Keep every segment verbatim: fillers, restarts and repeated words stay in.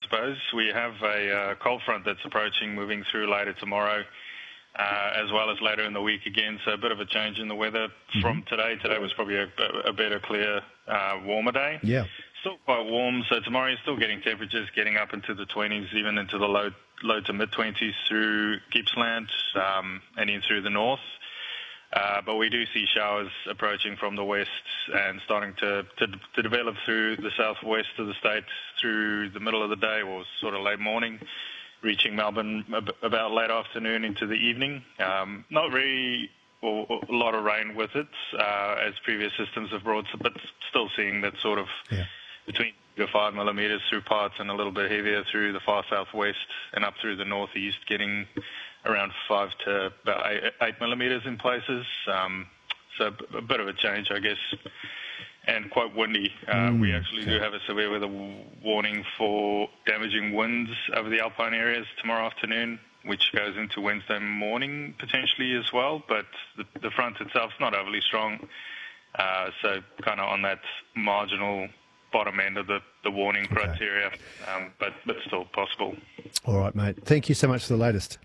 suppose. We have a uh, cold front that's approaching, moving through later tomorrow, uh, as well as later in the week again. So a bit of a change in the weather mm-hmm. from today. Today was probably a, a better, clear, uh, warmer day. Yeah. Still quite warm. So tomorrow you're still getting temperatures getting up into the twenties, even into the low, low to mid twenties through Gippsland um, and in through the north. Uh, but we do see showers approaching from the west and starting to, to, to develop through the southwest of the state through the middle of the day or sort of late morning, reaching Melbourne about late afternoon into the evening. Um, not really well, a lot of rain with it, uh, as previous systems have brought, but still seeing that sort of yeah. between to five millimetres through parts and a little bit heavier through the far southwest and up through the northeast, getting around five to about eight, eight millimetres in places. Um, so a bit of a change, I guess, and quite windy. Uh, mm, we actually okay. do have a severe weather warning for damaging winds over the alpine areas tomorrow afternoon, which goes into Wednesday morning potentially as well. But the, the front itself is not overly strong, uh, so kind of on that marginal bottom end of the, the warning okay. criteria, um, but, but still possible. All right, mate. Thank you so much for the latest.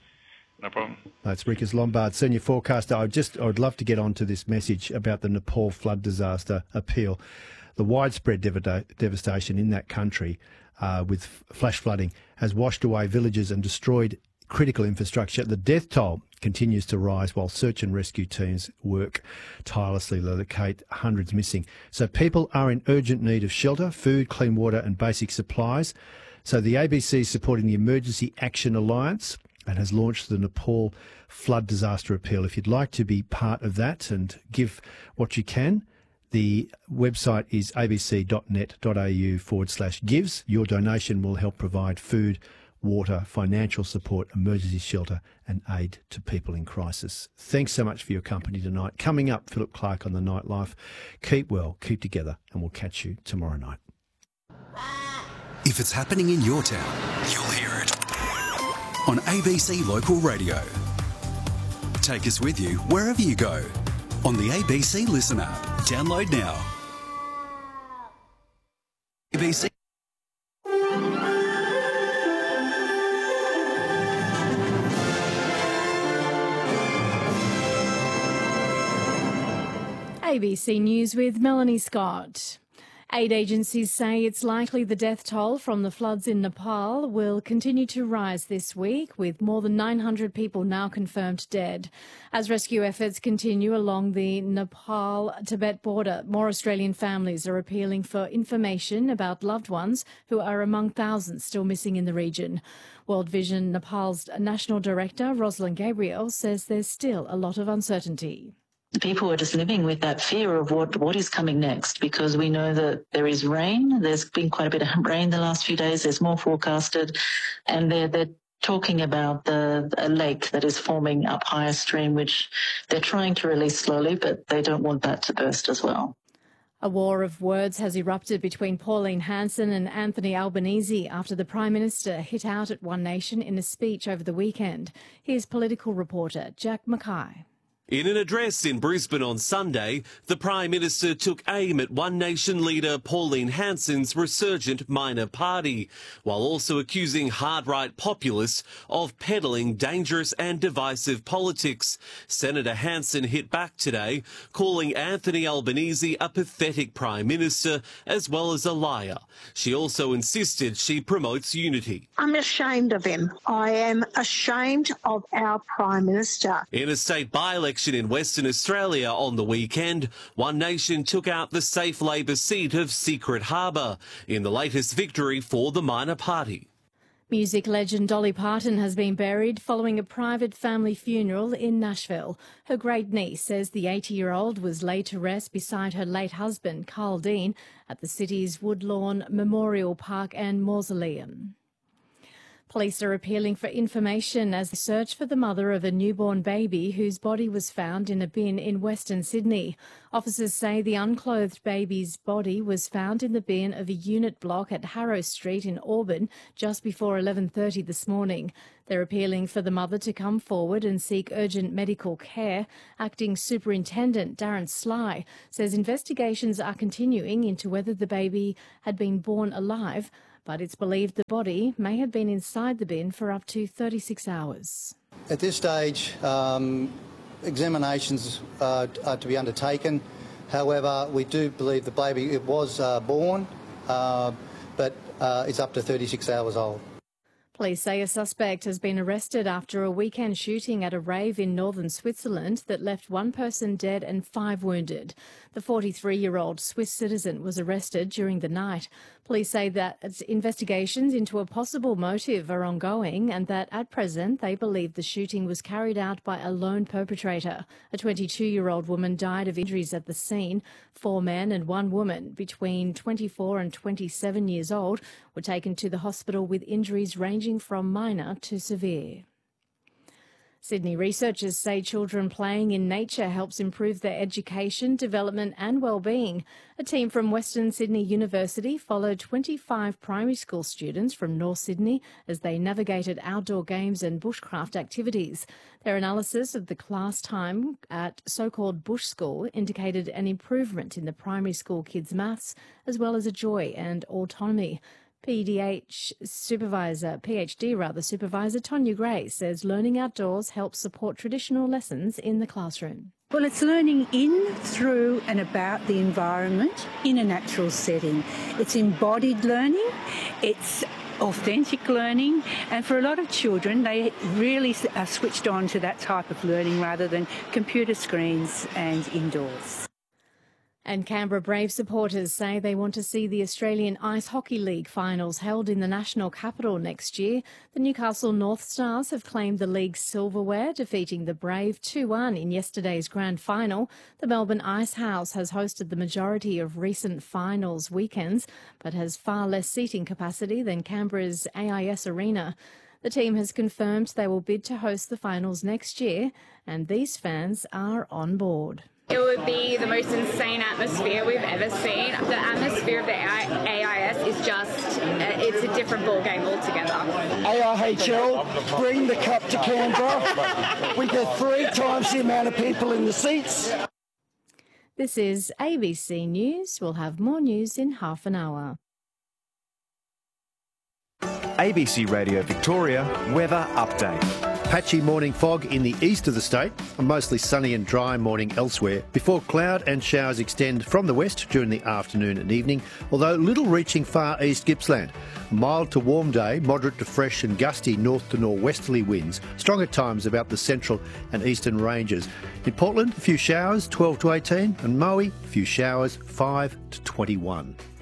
No problem. That's Rickers Lombard, senior forecaster. I just, I would love to get on to this message about the Nepal flood disaster appeal. The widespread dev- devastation in that country uh, with flash flooding has washed away villages and destroyed critical infrastructure. The death toll continues to rise while search and rescue teams work tirelessly to locate hundreds missing. So people are in urgent need of shelter, food, clean water and basic supplies. So the A B C is supporting the Emergency Action Alliance and has launched the Nepal Flood Disaster Appeal. If you'd like to be part of that and give what you can, the website is abc.net.au forward slash gives. Your donation will help provide food, water, financial support, emergency shelter and aid to people in crisis. Thanks so much for your company tonight. Coming up, Philip Clark on The Nightlife. Keep well, keep together, and we'll catch you tomorrow night. If it's happening in your town, you'll hear it on A B C Local Radio. Take us with you wherever you go on the A B C Listen app. Download now. A B C. A B C News with Melanie Scott. Aid agencies say it's likely the death toll from the floods in Nepal will continue to rise this week, with more than nine hundred people now confirmed dead. As rescue efforts continue along the Nepal-Tibet border, more Australian families are appealing for information about loved ones who are among thousands still missing in the region. World Vision Nepal's National Director, Rosalind Gabriel, says there's still a lot of uncertainty. People are just living with that fear of what, what is coming next, because we know that there is rain. There's been quite a bit of rain the last few days. There's more forecasted, and they're, they're talking about the a lake that is forming up higher stream, which they're trying to release slowly, but they don't want that to burst as well. A war of words has erupted between Pauline Hanson and Anthony Albanese after the Prime Minister hit out at One Nation in a speech over the weekend. Here's political reporter Jack Mackay. In an address in Brisbane on Sunday, the Prime Minister took aim at One Nation leader Pauline Hanson's resurgent minor party, while also accusing hard-right populists of peddling dangerous and divisive politics. Senator Hanson hit back today, calling Anthony Albanese a pathetic Prime Minister as well as a liar. She also insisted she promotes unity. I'm ashamed of him. I am ashamed of our Prime Minister. In a state by-election in Western Australia on the weekend, One Nation took out the safe Labor seat of Secret Harbour in the latest victory for the minor party. Music legend Dolly Parton has been buried following a private family funeral in Nashville. Her great niece says the eighty-year-old was laid to rest beside her late husband, Carl Dean, at the city's Woodlawn Memorial Park and Mausoleum. Police are appealing for information as they search for the mother of a newborn baby whose body was found in a bin in Western Sydney. Officers say the unclothed baby's body was found in the bin of a unit block at Harrow Street in Auburn just before eleven thirty this morning. They're appealing for the mother to come forward and seek urgent medical care. Acting Superintendent Darren Sly says investigations are continuing into whether the baby had been born alive, but it's believed the body may have been inside the bin for up to thirty-six hours. At this stage, um, examinations uh, are to be undertaken. However, we do believe the baby it was uh, born, uh, but uh, it's up to thirty-six hours old. Police say a suspect has been arrested after a weekend shooting at a rave in northern Switzerland that left one person dead and five wounded. The forty-three-year-old Swiss citizen was arrested during the night. Police say that investigations into a possible motive are ongoing and that at present they believe the shooting was carried out by a lone perpetrator. A twenty-two-year-old woman died of injuries at the scene. Four men and one woman between twenty-four and twenty-seven years old were taken to the hospital with injuries ranging from minor to severe. Sydney researchers say children playing in nature helps improve their education, development and well-being. A team from Western Sydney University followed twenty-five primary school students from North Sydney as they navigated outdoor games and bushcraft activities. Their analysis of the class time at so-called bush school indicated an improvement in the primary school kids' maths, as well as a joy and autonomy. P D H supervisor, PhD rather, supervisor Tonya Gray says learning outdoors helps support traditional lessons in the classroom. Well, it's learning in, through and about the environment in a natural setting. It's embodied learning, it's authentic learning, and for a lot of children, they really are switched on to that type of learning rather than computer screens and indoors. And Canberra Brave supporters say they want to see the Australian Ice Hockey League finals held in the national capital next year. The Newcastle North Stars have claimed the league's silverware, defeating the Brave two one in yesterday's grand final. The Melbourne Ice House has hosted the majority of recent finals weekends, but has far less seating capacity than Canberra's A I S Arena. The team has confirmed they will bid to host the finals next year, and these fans are on board. It would be the most insane atmosphere we've ever seen. The atmosphere of the A I S is just, it's a different ballgame altogether. A I H L bring the cup to Canberra. We get three times the amount of people in the seats. This is A B C News. We'll have more news in half an hour. A B C Radio Victoria weather update. Patchy morning fog in the east of the state, a mostly sunny and dry morning elsewhere, before cloud and showers extend from the west during the afternoon and evening, although little reaching far east Gippsland. Mild to warm day, moderate to fresh and gusty north to northwesterly winds, strong at times about the central and eastern ranges. In Portland, a few showers, twelve to eighteen, and Moe, a few showers, five to twenty-one.